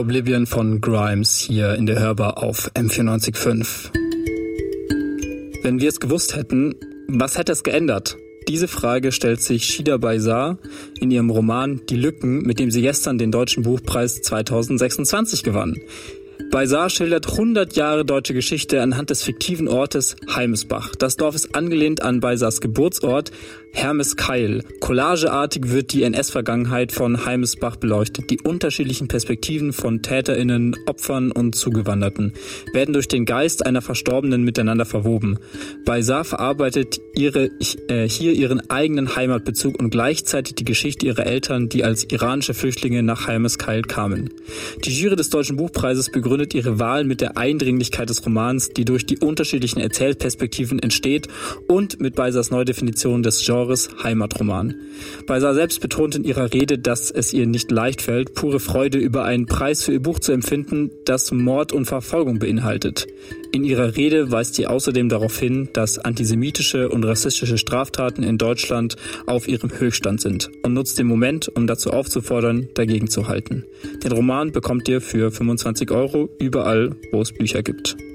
Oblivion von Grimes hier in der Hörbar auf M94.5. Wenn wir es gewusst hätten, was hätte es geändert? Diese Frage stellt sich Shida Baizar in ihrem Roman Die Lücken, mit dem sie gestern den Deutschen Buchpreis 2026 gewann. Baizar schildert 100 Jahre deutsche Geschichte anhand des fiktiven Ortes Heimesbach. Das Dorf ist angelehnt an Baizars Geburtsort Hermeskeil. Collageartig wird die NS-Vergangenheit von Heimesbach beleuchtet. Die unterschiedlichen Perspektiven von TäterInnen, Opfern und Zugewanderten werden durch den Geist einer Verstorbenen miteinander verwoben. Baizar verarbeitet hier ihren eigenen Heimatbezug und gleichzeitig die Geschichte ihrer Eltern, die als iranische Flüchtlinge nach Heimeskeil kamen. Die Jury des Deutschen Buchpreises begründet ihre Wahl mit der Eindringlichkeit des Romans, die durch die unterschiedlichen Erzählperspektiven entsteht, und mit Baizars Neudefinition des Genres Heimatroman. Baizar selbst betont in ihrer Rede, dass es ihr nicht leicht fällt, pure Freude über einen Preis für ihr Buch zu empfinden, das Mord und Verfolgung beinhaltet. In ihrer Rede weist sie außerdem darauf hin, dass antisemitische und rassistische Straftaten in Deutschland auf ihrem Höchststand sind und nutzt den Moment, um dazu aufzufordern, dagegen zu halten. Den Roman bekommt ihr für 25 € überall, wo es Bücher gibt.